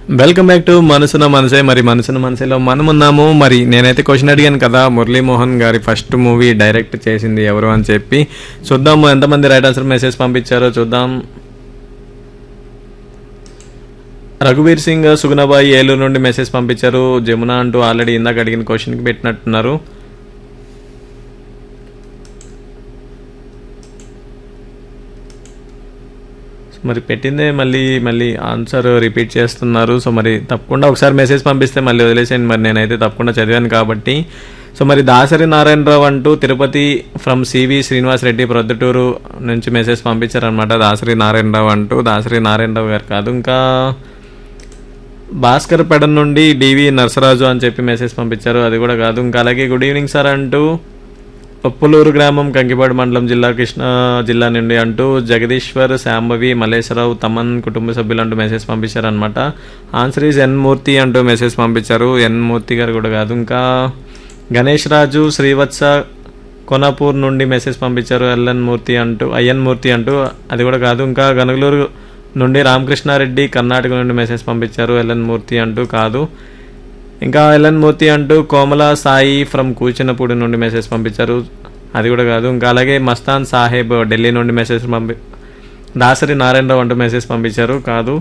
Welcome back to మనసున మనసే. మరి మనసున మనసేలో మనం ఉన్నాము. మరి నేనైతే క్వశ్చన్ అడిగాను కదా, మురళీమోహన్ గారి ఫస్ట్ మూవీ డైరెక్ట్ చేసింది ఎవరు అని చెప్పి. చూద్దాము ఎంతమంది రైట్ ఆన్సర్ మెసేజ్ పంపించారో చూద్దాం. రఘువీర్ సింగ్ సుగుణబాయి ఏలూరు నుండి మెసేజ్ పంపించారు. జమున అంటూ ఆల్రెడీ ఇందాక అడిగిన క్వశ్చన్కి పెట్టినట్టున్నారు. మరి పెట్టిందే మళ్ళీ మళ్ళీ ఆన్సర్ రిపీట్ చేస్తున్నారు. సో మరి తప్పకుండా ఒకసారి మెసేజ్ పంపిస్తే మళ్ళీ వదిలేసేయండి. మరి నేనైతే తప్పకుండా చదివాను కాబట్టి. సో మరి దాసరి నారాయణరావు అంటూ తిరుపతి ఫ్రమ్ సివి శ్రీనివాస్ రెడ్డి ప్రొద్దుటూరు నుంచి మెసేజ్ పంపించారనమాట. దాసరి నారాయణరావు అంటూ. దాసరి నారాయణరావు గారు కాదు, ఇంకా భాస్కర్ పెడ నుండి డివి నరసరాజు అని చెప్పి మెసేజ్ పంపించారు. అది కూడా కాదు. ఇంకా అలాగే గుడ్ ఈవినింగ్ సార్ అంటూ పప్పులూరు గ్రామం కంకిపాడు మండలం జిల్లా కృష్ణా జిల్లా నుండి అంటూ జగదీశ్వర్ శాంభవి మల్లేశ్వరరావు తమన్ కుటుంబ సభ్యులు అంటూ మెసేజ్ పంపించారు అనమాట. ఆన్సర్ ఈజ్ ఎన్ మూర్తి అంటూ మెసేజ్ పంపించారు. ఎన్ మూర్తి గారు కూడా కాదు. ఇంకా గణేష్ రాజు శ్రీవత్స కొనాపూర్ నుండి మెసేజ్ పంపించారు. అయ్యన్ మూర్తి అంటూ. అది కూడా కాదు. ఇంకా గనుగులూరు నుండి రామకృష్ణారెడ్డి కర్ణాటక నుండి మెసేజ్ పంపించారు. ఎల్ఎన్ మూర్తి అంటూ కాదు. ఇంకా ఎల్ఎన్ మూర్తి అంటూ కోమల సాయి ఫ్రమ్ కూచినపూడి నుండి మెసేజ్ పంపించారు. అది కూడా కాదు. ఇంకా అలాగే మస్తాన్ సాహెబ్ ఢిల్లీ నుండి మెసేజ్ దాసరి నారాయణరావు అంటూ మెసేజ్ పంపించారు. కాదు.